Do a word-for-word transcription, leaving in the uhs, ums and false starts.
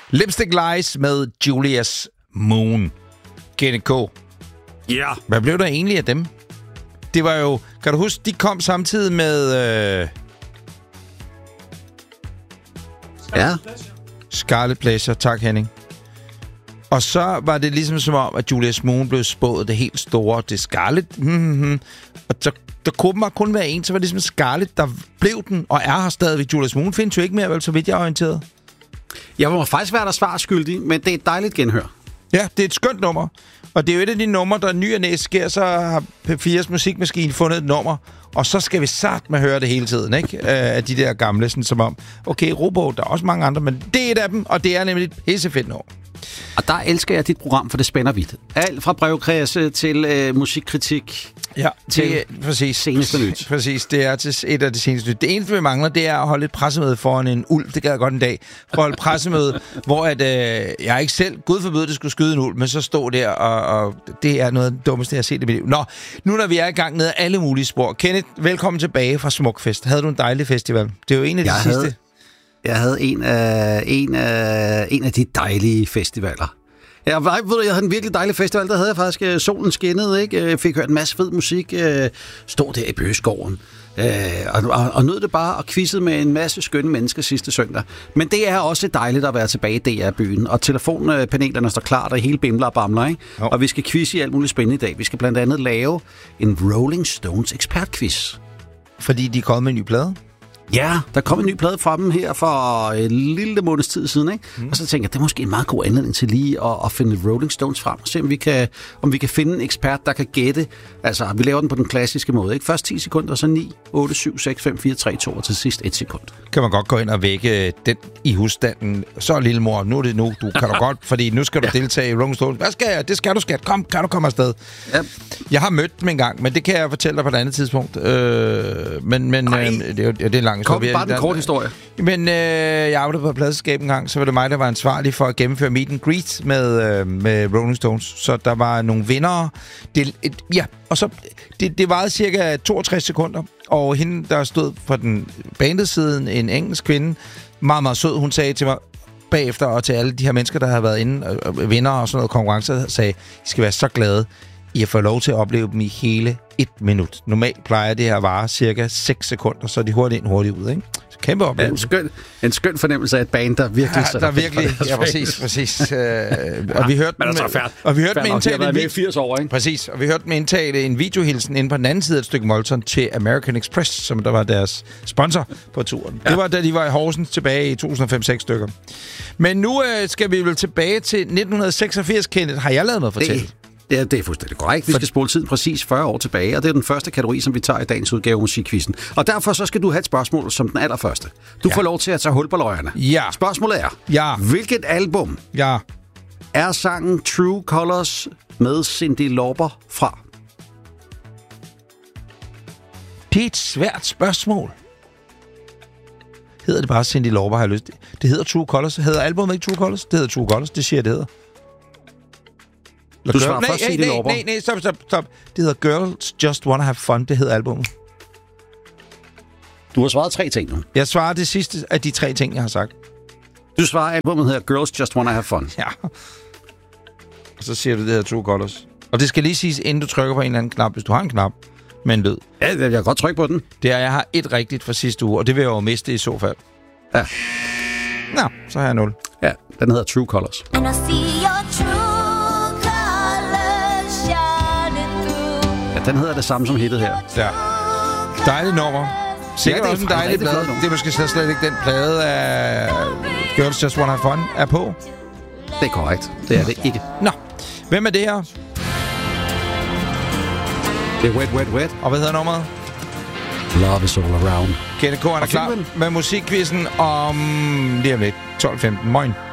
Lipstick Lies med Julius Moon. Kenneth K. Ja. Yeah. Hvad blev der egentlig af dem? Det var jo... Kan du huske, de kom samtidig med... Øh, ja. Scarlet Pleasure. Tak, Henning. Og så var det ligesom som om, at Julius Moon blev spået det helt store. Det Scarlet. Mm-hmm. Og så der kunne man kun være en, så var det ligesom Scarlet, der blev den, og er her stadigvæk. Julius Moon findes jo ikke mere, vel, så vidt jeg er orienteret. Jeg må faktisk være der svarskyldig, men det er et dejligt genhør. Ja, det er et skønt nummer. Og det er jo et af de numre, der ny og næst sker, så har P fires musikmaskine fundet et nummer, og så skal vi sat med høre det hele tiden, ikke? Af de der gamle, sådan som om, okay, Robo, der er også mange andre, men det er et af dem, og det er nemlig et pissefedt nummer. Og der elsker jeg dit program, for det spænder vidt. Alt fra brevkredse til øh, musikkritik. Ja, til det er præcis. Seneste nyt. Præcis, det er til et af de seneste nyt. Det eneste, vi mangler, det er at holde et pressemøde foran en ulv. Det gad jeg godt en dag. For at holde et pressemøde, hvor at, øh, jeg ikke selv, gud forbyde, det skulle skyde en ulv, men så stod der, og, og det er noget af det dummeste, jeg har set i mit liv. Nå, nu når vi er i gang ned alle mulige spor. Kenneth, velkommen tilbage fra Smukfest. Havde du en dejlig festival? Det er jo en af de jeg sidste... Havde, jeg havde en af, en, af, en af de dejlige festivaler. Jeg, ved, jeg havde en virkelig dejlig festival. Der havde jeg faktisk uh, solen skinnede, ikke? Jeg fik hørt en masse fed musik. Uh, stod der i Bøgeskoven. Uh, og, og, og nød det bare og quizzede med en masse skønne mennesker sidste søndag. Men det er også dejligt at være tilbage i D R-byen. Og telefonpanelerne står klar, der hele bimler og bamler, ikke? Oh. Og vi skal quizze i alt muligt spændende i dag. Vi skal blandt andet lave en Rolling Stones ekspertquiz. Fordi de er kommet med en ny plade? Ja, der kom en ny plade fra dem her for en lille måneds tid siden, ikke? Mm. Og så tænker jeg, det er måske en meget god anledning til lige at, at finde Rolling Stones frem og se, om vi, kan, om vi kan finde en ekspert, der kan gætte. Altså, vi laver den på den klassiske måde, ikke? Først ti sekunder, så ni, otte, syv, seks, fem, fire, tre, to, og til sidst et sekund. Kan man godt gå ind og vække den i husstanden. Så lille mor, nu er det nu, du kan du godt, fordi nu skal du ja. deltage i Rolling Stones. Hvad skal jeg? Det skal du, skat. Kom, kan du komme afsted? Ja. Jeg har mødt dem engang, men det kan jeg fortælle dig på et andet tidspunkt. Øh, men men øh, det, er, det er lang Kom, bare den korte historie. Men øh, jeg arbejdede på et pladselskab en gang, så var det mig, der var ansvarlig for at gennemføre meet and greet med, øh, med Rolling Stones. Så der var nogle vindere. Det, et, ja, og så det, det varede cirka toogtres sekunder, og hende, der stod på den bandesiden, en engelsk kvinde, meget, meget sød, hun sagde til mig bagefter, og til alle de her mennesker, der har været inde, og vinder og sådan noget konkurrence, sagde, I skal være så glade, I har fået lov til at opleve dem i hele et minut. Normalt plejer det her at vare cirka seks sekunder, så de hurtigt ind, hurtigt ud, ikke? Så kæmpe oplevelse. Ja, en, skøn, en skøn fornemmelse af et band, der virkelig... Ja, der virkelig... Ja, præcis, præcis. Øh, og vi hørte Men altså, med, færd, og vi hørte med indtale... med firs år, ikke? Præcis, og vi hørte med indtale en videohilsen inde på den anden side af et stykke Molton til American Express, som der var deres sponsor på turen. Ja. Det var, da de var i Horsens tilbage i to tusind og fem seks stykker. Men nu øh, skal vi vel tilbage til nitten seksogfirs, Kenneth. Har jeg lavet noget at fortælle? Det. Ja, det er fuldstændig korrekt. Vi skal spole tiden præcis fyrre år tilbage, og det er den første kategori, som vi tager i dagens udgave af Musikquizzen. Og derfor så skal du have et spørgsmål som den allerførste. Du ja. får lov til at tage hul på løjerne. Ja. Spørgsmålet er, ja. hvilket album ja. er sangen True Colors med Cyndi Lauper fra? Det er et svært spørgsmål. Hedder det bare Cyndi Lauper, har jeg lyst til? Det hedder True Colors. Hedder albumet ikke True Colors? Det hedder True Colors, det siger jeg, det hedder. Du svarer først Cyndi Lauper. Nej, nej, stop, stop, stop. Det hedder Girls Just Wanna Have Fun. Det hedder albumet. Du har svaret tre ting nu. Jeg svarer det sidste af de tre ting, jeg har sagt. Du svarer, albumet hedder Girls Just Wanna Have Fun. Ja. Og så siger du, det hedder True Colors. Og det skal lige siges, inden du trykker på en eller anden knap, hvis du har en knap med en lyd. Ja, jeg kan godt trykke på den. Det er, jeg har et rigtigt fra sidste uge, og det vil jeg jo miste i så fald. Ja. Nå, så har jeg nul. Ja, den hedder True Colors. And I see your true Den hedder det samme som hittet her. Ja. Dejligt nummer. Sikkert ja, også en dejlig plade. Det er måske slet, slet ikke den plade af Girls Just Wanna Have Fun er på. Det er korrekt. Det er det ikke. Nå. Hvem er det her? Det er Wet, Wet, Wet. Og hvad hedder nummeret? Love is all around. Kenneth K. er klar med musikquizzen om lige om lidt. tolv femten. Moin.